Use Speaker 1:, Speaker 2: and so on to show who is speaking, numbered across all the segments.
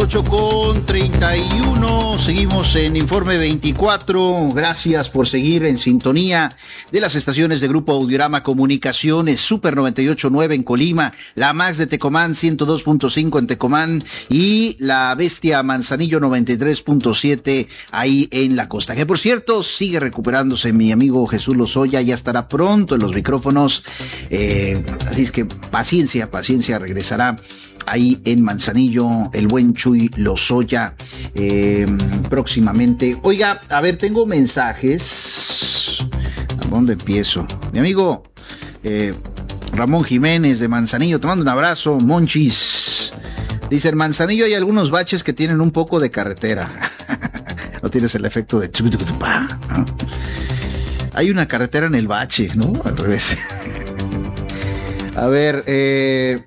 Speaker 1: 8:31, seguimos en Informe 24. Gracias por seguir en sintonía de las estaciones de Grupo Audiorama Comunicaciones, Super 98.9 en Colima, la Max de Tecomán 102.5 en Tecomán y la Bestia Manzanillo 93.7 ahí en la costa. Que por cierto, sigue recuperándose mi amigo Jesús Lozoya, ya estará pronto en los micrófonos, así es que paciencia, regresará ahí en Manzanillo, el buen Chuy Lozoya, próximamente. Oiga, a ver, tengo mensajes. ¿A dónde empiezo? Mi amigo Ramón Jiménez de Manzanillo, te mando un abrazo. Monchis dice: en Manzanillo hay algunos baches que tienen un poco de carretera. No tienes el efecto de ¿no? Hay una carretera en el bache, ¿no? Al revés. A ver,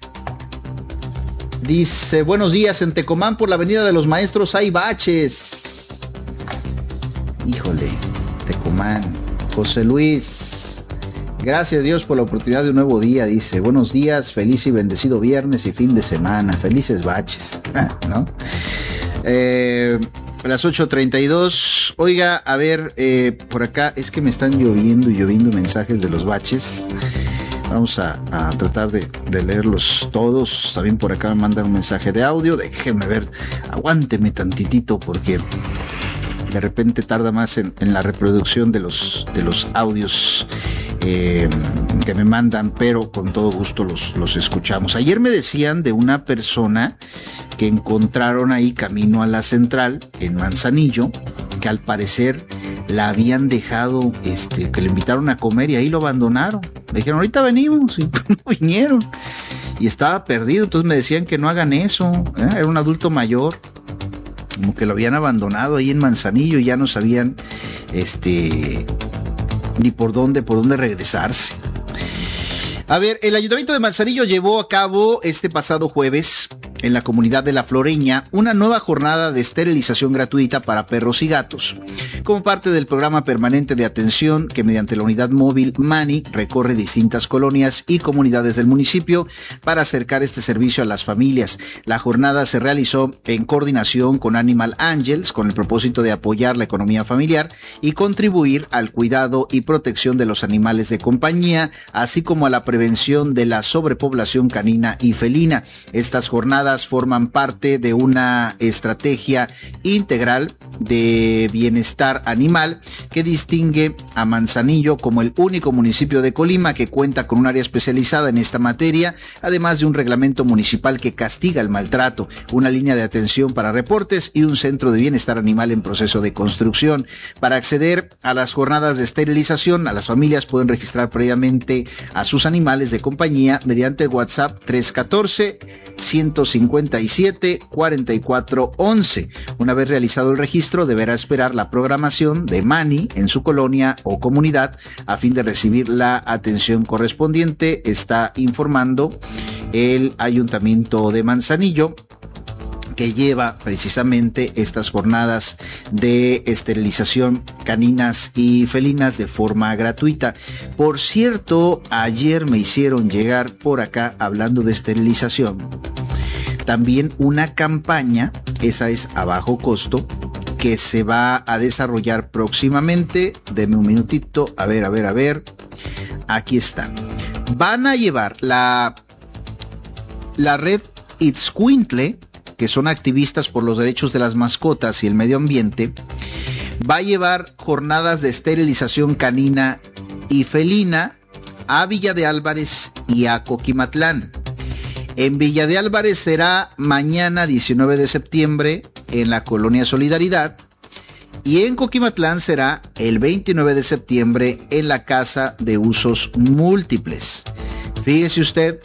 Speaker 1: dice: buenos días, en Tecomán por la Avenida de los Maestros hay baches. Híjole, Tecomán. José Luis, gracias a Dios por la oportunidad de un nuevo día, dice: buenos días, feliz y bendecido viernes y fin de semana, felices baches, ¿no? A las 8:32, oiga, a ver, por acá es que me están lloviendo mensajes de los baches. Vamos a tratar de leerlos todos. También por acá me mandan un mensaje de audio. Déjenme ver, aguánteme tantitito porque de repente tarda más en la reproducción de los audios que me mandan, pero con todo gusto los escuchamos. Ayer me decían de una persona que encontraron ahí camino a la central en Manzanillo, que al parecer la habían dejado, que le invitaron a comer y ahí lo abandonaron. Me dijeron: ahorita venimos, y no vinieron. Y estaba perdido, entonces me decían que no hagan eso, era un adulto mayor, como que lo habían abandonado ahí en Manzanillo y ya no sabían, ni por dónde regresarse. A ver, el Ayuntamiento de Manzanillo llevó a cabo este pasado jueves en la comunidad de La Floreña una nueva jornada de esterilización gratuita para perros y gatos, como parte del programa permanente de atención que mediante la unidad móvil Mani recorre distintas colonias y comunidades del municipio para acercar este servicio a las familias. La jornada se realizó en coordinación con Animal Angels con el propósito de apoyar la economía familiar y contribuir al cuidado y protección de los animales de compañía, así como a la prevención de la sobrepoblación canina y felina. Estas jornadas forman parte de una estrategia integral de bienestar animal que distingue a Manzanillo como el único municipio de Colima que cuenta con un área especializada en esta materia, además de un reglamento municipal que castiga el maltrato, una línea de atención para reportes y un centro de bienestar animal en proceso de construcción. Para acceder a las jornadas de esterilización, a las familias pueden registrar previamente a sus animales de compañía mediante el WhatsApp 314-157-4411. Una vez realizado el registro, deberá esperar la programación de Mani en su colonia o comunidad a fin de recibir la atención correspondiente, está informando el Ayuntamiento de Manzanillo, que lleva precisamente estas jornadas de esterilización caninas y felinas de forma gratuita. Por cierto, ayer me hicieron llegar por acá, hablando de esterilización, también una campaña, esa es a bajo costo, que se va a desarrollar próximamente. Deme un minutito, a ver, aquí está. Van a llevar la red Itzcuintle, que son activistas por los derechos de las mascotas y el medio ambiente, va a llevar jornadas de esterilización canina y felina a Villa de Álvarez y a Coquimatlán. En Villa de Álvarez será mañana 19 de septiembre en la Colonia Solidaridad y en Coquimatlán será el 29 de septiembre en la Casa de Usos Múltiples. Fíjese usted,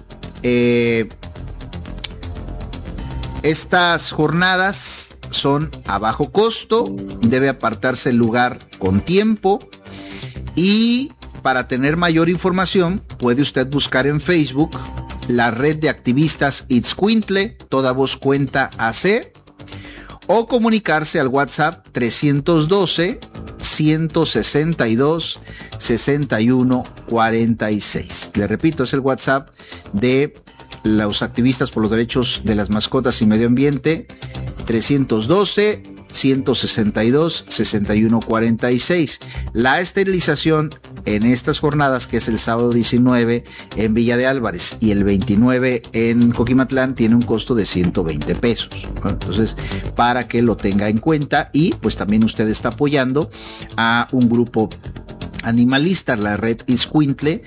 Speaker 1: estas jornadas son a bajo costo, debe apartarse el lugar con tiempo y para tener mayor información puede usted buscar en Facebook la red de activistas Itzcuintle, toda voz cuenta AC, o comunicarse al WhatsApp 312-162-6146. Le repito, es el WhatsApp de los activistas por los derechos de las mascotas y medio ambiente, 312-162-6146. La esterilización en estas jornadas, que es el sábado 19 en Villa de Álvarez y el 29 en Coquimatlán, tiene un costo de 120 pesos. Entonces, para que lo tenga en cuenta, y pues también usted está apoyando a un grupo animalista, la red Iscuintle,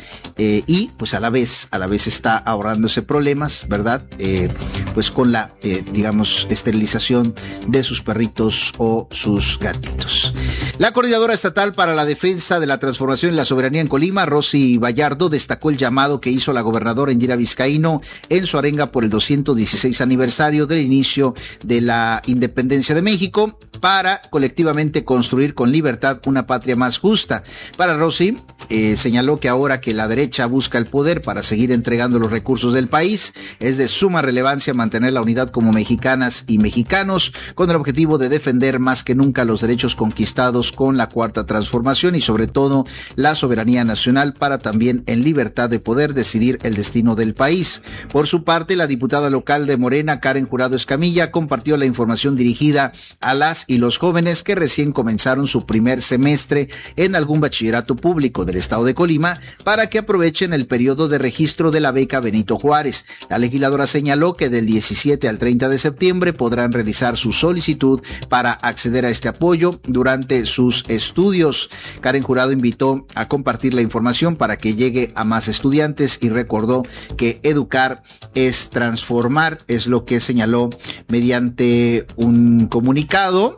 Speaker 1: y pues a la vez está ahorrándose problemas, ¿verdad? Pues con la, digamos, esterilización de sus perritos o sus gatitos. La Coordinadora Estatal para la Defensa de la Transformación y la Soberanía en Colima, Rosy Vallardo, destacó el llamado que hizo la gobernadora Indira Vizcaíno en su arenga por el 216 aniversario del inicio de la independencia de México, para colectivamente construir con libertad una patria más justa. Para Rosy, señaló que ahora que la derecha busca el poder para seguir entregando los recursos del país, es de suma relevancia mantener la unidad como mexicanas y mexicanos, con el objetivo de defender más que nunca los derechos conquistados con la Cuarta Transformación y sobre todo la soberanía nacional, para también en libertad de poder decidir el destino del país. Por su parte, la diputada local de Morena, Karen Jurado Escamilla, compartió la información dirigida a las y los jóvenes que recién comenzaron su primer semestre en algún bachillerato público del estado de Colima, para que aprovechen el periodo de registro de la beca Benito Juárez. La legisladora señaló que del 17 al 30 de septiembre podrán realizar su solicitud para acceder a este apoyo durante sus estudios. Karen Jurado invitó a compartir la información para que llegue a más estudiantes y recordó que educar es transformar, es lo que señaló mediante un comunicado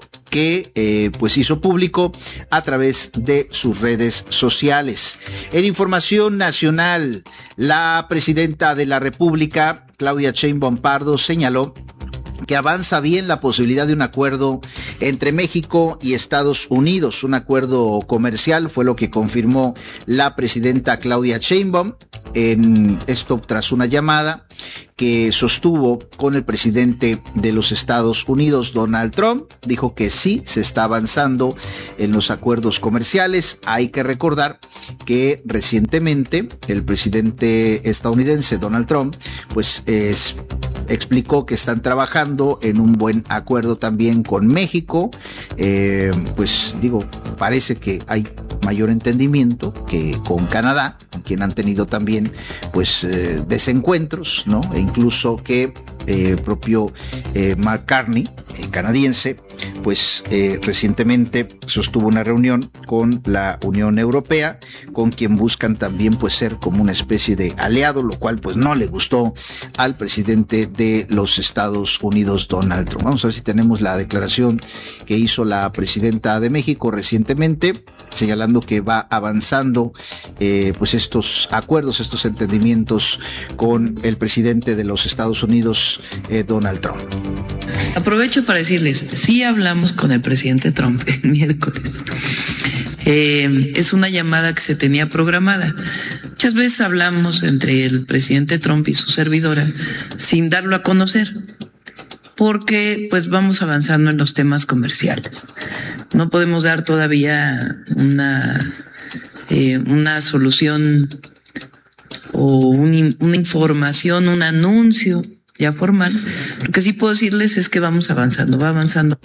Speaker 1: que pues hizo público a través de sus redes sociales. En información nacional, la presidenta de la República, Claudia Sheinbaum Pardo, señaló que avanza bien la posibilidad de un acuerdo entre México y Estados Unidos, un acuerdo comercial, fue lo que confirmó la presidenta Claudia Sheinbaum, en esto tras una llamada que sostuvo con el presidente de los Estados Unidos, Donald Trump. Dijo que sí, se está avanzando en los acuerdos comerciales. Hay que recordar que recientemente el presidente estadounidense, Donald Trump, pues explicó que están trabajando en un buen acuerdo también con México. Pues digo, parece que hay mayor entendimiento que con Canadá, con quien han tenido también pues desencuentros, ¿no? E incluso que propio Mark Carney, canadiense, pues recientemente sostuvo una reunión con la Unión Europea, con quien buscan también pues ser como una especie de aliado, lo cual pues no le gustó al presidente de los Estados Unidos, Donald Trump. Vamos a ver si tenemos la declaración que hizo la presidenta de México recientemente, señalando que va avanzando pues estos acuerdos, estos entendimientos con el presidente de los Estados Unidos, Donald Trump.
Speaker 2: Aprovecho para decirles, sí hablamos con el presidente Trump el miércoles. Es una llamada que se tenía programada. Muchas veces hablamos entre el presidente Trump y su servidora sin darlo a conocer, porque pues vamos avanzando en los temas comerciales. No podemos dar todavía una solución o una información, un anuncio ya formal. Lo que sí puedo decirles es que vamos avanzando, va avanzando.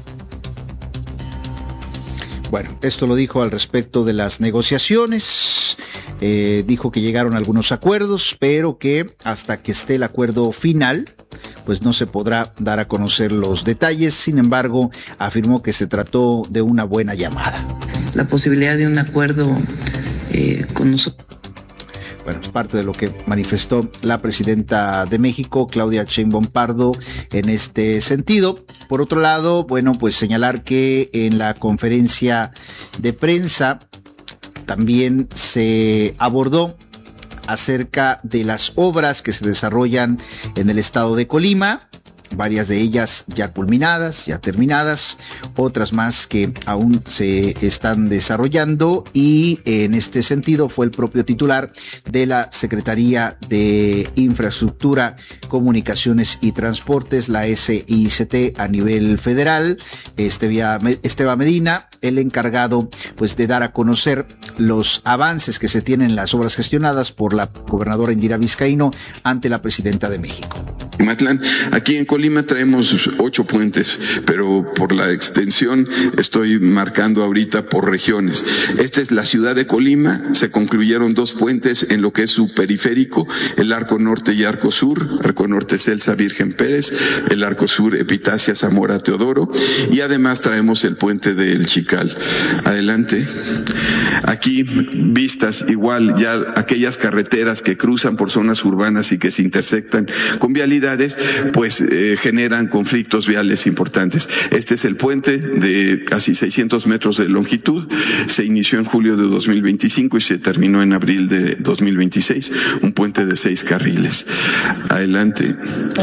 Speaker 1: Bueno, esto lo dijo al respecto de las negociaciones. Dijo que llegaron a algunos acuerdos, pero que hasta que esté el acuerdo final, pues no se podrá dar a conocer los detalles. Sin embargo, afirmó que se trató de una buena llamada.
Speaker 2: La posibilidad de un acuerdo con nosotros.
Speaker 1: Bueno, es parte de lo que manifestó la presidenta de México, Claudia Sheinbaum Pardo, en este sentido. Por otro lado, bueno, pues señalar que en la conferencia de prensa también se abordó acerca de las obras que se desarrollan en el estado de Colima, varias de ellas ya culminadas, ya terminadas, otras más que aún se están desarrollando, y en este sentido fue el propio titular de la Secretaría de Infraestructura, Comunicaciones y Transportes, la SICT a nivel federal, Esteban Medina, el encargado pues de dar a conocer los avances que se tienen en las obras gestionadas por la gobernadora Indira Vizcaíno ante la presidenta de México.
Speaker 3: Matlán, aquí en Colima traemos 8 puentes, pero por la extensión estoy marcando ahorita por regiones. Esta es la ciudad de Colima, se concluyeron 2 puentes en lo que es su periférico, el Arco Norte y Arco Sur, Arco Norte Celsa Virgen Pérez, el Arco Sur Epitacia Zamora Teodoro, y además traemos el puente del Chical. Adelante. Aquí vistas igual ya aquellas carreteras que cruzan por zonas urbanas y que se intersectan con vialidades, pues generan conflictos viales importantes. Este es el puente de casi 600 metros de longitud, se inició en julio de 2025 y se terminó en abril de 2026, un puente de 6 carriles. Adelante.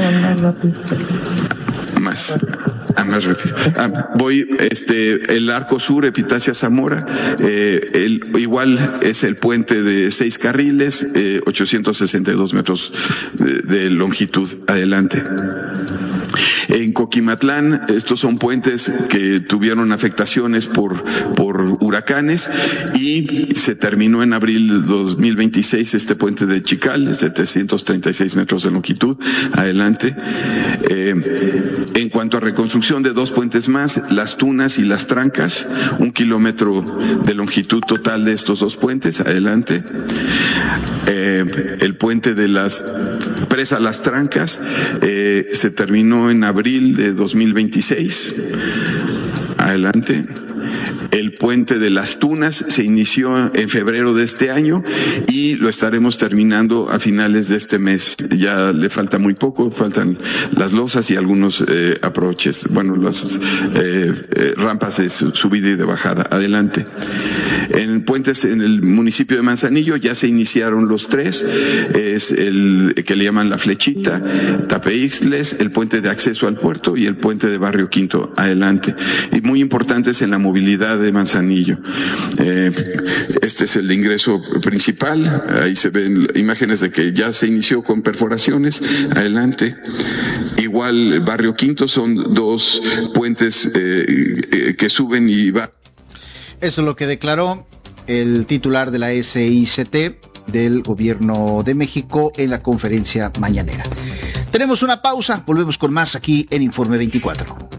Speaker 3: Más rápido. Voy, el Arco Sur, Epitacia Zamora, igual es el puente de 6 carriles, 862 metros de longitud. Adelante. En Coquimatlán, estos son puentes que tuvieron afectaciones por huracanes y se terminó en abril de 2026 este puente de Chical, 736 metros de longitud. Adelante. En cuanto a reconstrucción de 2 puentes más, Las Tunas y Las Trancas, 1 kilómetro de longitud total de estos 2 puentes. Adelante. El puente de las Presa Las Trancas se terminó en abril de 2026. Adelante. El puente de Las Tunas se inició en febrero de este año y lo estaremos terminando a finales de este mes. Ya le falta muy poco, faltan las losas y algunos aproches, las rampas de subida y de bajada. Adelante. En puentes en el municipio de Manzanillo ya se iniciaron los 3, es el que le llaman La Flechita, Tapeixtles, el puente de acceso al puerto y el puente de Barrio Quinto. Adelante. Y muy importantes en la movilidad de Manzanillo. Este es el ingreso principal, ahí se ven imágenes de que ya se inició con perforaciones. Adelante. Igual Barrio Quinto son 2 puentes que suben y van.
Speaker 1: Eso es lo que declaró el titular de la SICT del Gobierno de México en la conferencia mañanera. Tenemos una pausa, volvemos con más aquí en Informe 24.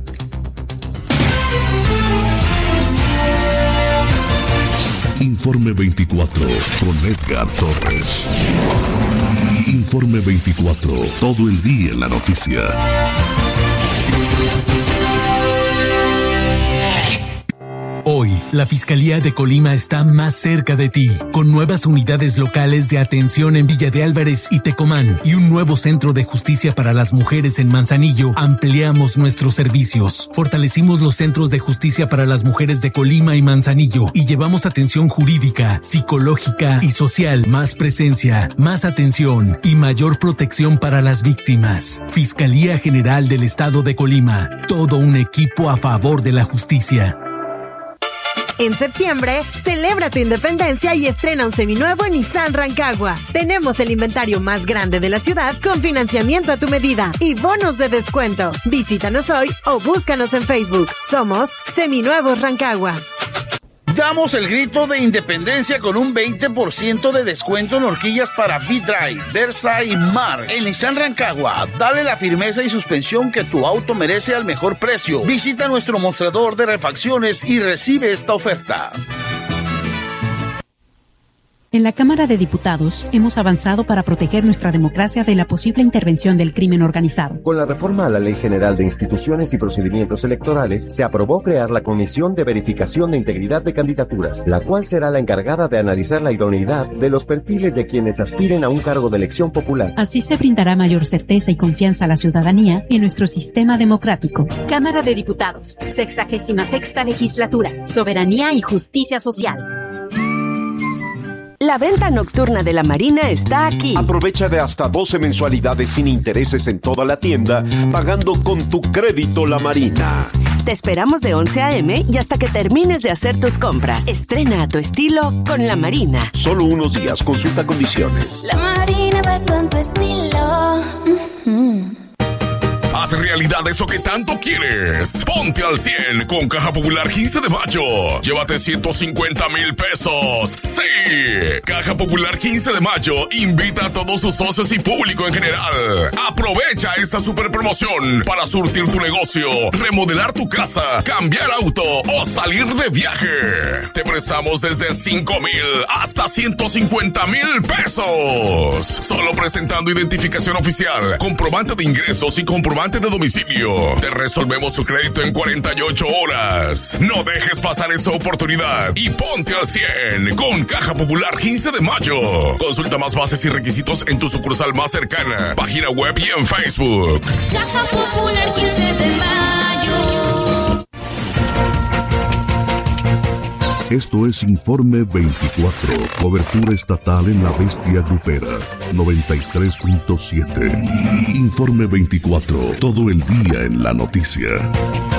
Speaker 4: Informe 24 con Edgar Torres. Informe 24, todo el día en la noticia.
Speaker 5: Hoy, la Fiscalía de Colima está más cerca de ti, con nuevas unidades locales de atención en Villa de Álvarez y Tecomán y un nuevo centro de justicia para las mujeres en Manzanillo. Ampliamos nuestros servicios, fortalecimos los centros de justicia para las mujeres de Colima y Manzanillo y llevamos atención jurídica, psicológica y social, más presencia, más atención y mayor protección para las víctimas. Fiscalía General del Estado de Colima, todo un equipo a favor de la justicia.
Speaker 6: En septiembre, celebra tu independencia y estrena un seminuevo en Nissan Rancagua. Tenemos el inventario más grande de la ciudad con financiamiento a tu medida y bonos de descuento. Visítanos hoy o búscanos en Facebook. Somos Seminuevos Rancagua.
Speaker 7: Damos el grito de independencia con un 20% de descuento en horquillas para V-Drive, Versa y March. En Nissan Rancagua, dale la firmeza y suspensión que tu auto merece al mejor precio. Visita nuestro mostrador de refacciones y recibe esta oferta.
Speaker 8: En la Cámara de Diputados hemos avanzado para proteger nuestra democracia de la posible intervención del crimen organizado.
Speaker 9: Con la reforma a la Ley General de Instituciones y Procedimientos Electorales, se aprobó crear la Comisión de Verificación de Integridad de Candidaturas, la cual será la encargada de analizar la idoneidad de los perfiles de quienes aspiren a un cargo de elección popular.
Speaker 8: Así se brindará mayor certeza y confianza a la ciudadanía en nuestro sistema democrático.
Speaker 10: Cámara de Diputados, 66ª Legislatura, Soberanía y Justicia Social.
Speaker 11: La venta nocturna de La Marina está aquí.
Speaker 12: Aprovecha de hasta 12 mensualidades sin intereses en toda la tienda, pagando con tu crédito La Marina.
Speaker 11: Te esperamos de 11 a.m. y hasta que termines de hacer tus compras. Estrena a tu estilo con La Marina.
Speaker 12: Solo unos días, consulta condiciones.
Speaker 13: La Marina va con tu estilo. Haz realidad eso que tanto quieres. Ponte al 100 con Caja Popular 15 de mayo. Llévate 150,000 pesos. ¡Sí! Caja Popular 15 de mayo invita a todos sus socios y público en general. Aprovecha esta super promoción para surtir tu negocio, remodelar tu casa, cambiar auto o salir de viaje. Te prestamos desde 5,000 hasta 150,000 pesos. Solo presentando identificación oficial, comprobante de ingresos y comprobante de domicilio. Te resolvemos tu crédito en 48 horas. No dejes pasar esta oportunidad y ponte al 100 con Caja Popular 15 de mayo. Consulta más bases y requisitos en tu sucursal más cercana, página web y en Facebook.
Speaker 14: Caja Popular 15 de mayo.
Speaker 4: Esto es Informe 24, cobertura estatal en la bestia grupera, 93.7. Informe 24, todo el día en la noticia.